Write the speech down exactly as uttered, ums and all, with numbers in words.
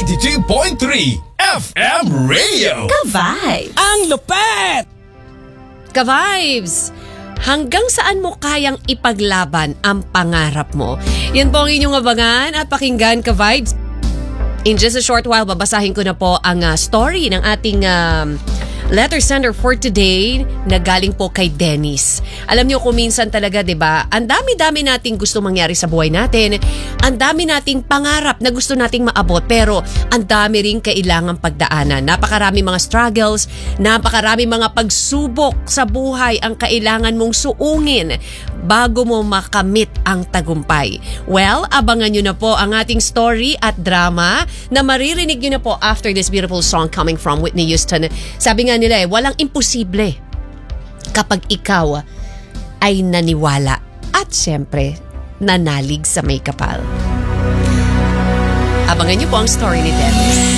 ninety-two point three F M Radio. Ka-Vibes! Ang lupet! Ka-Vibes! Hanggang saan mo kayang ipaglaban ang pangarap mo? Yan po ang inyong abangan at pakinggan, Ka-Vibes. In just a short while, babasahin ko na po ang uh, story ng ating um, letter sender for today na galing po kay Dennis. Alam niyo kung minsan talaga, 'di ba? Ang dami-dami nating gusto mangyari sa buhay natin. Ang dami nating pangarap na gusto nating maabot, pero ang dami ring kailangang pagdaanan. Napakarami mga struggles, napakarami mga pagsubok sa buhay ang kailangan mong suungin bago mo makamit ang tagumpay. Well, abangan niyo na po ang ating story at drama na maririnig niyo na po after this beautiful song coming from Whitney Houston. Sabi nga nila eh, walang imposible kapag ikaw ay naniwala at syempre nanalig sa may kapal. Abangan niyo po ang story ni Dennis.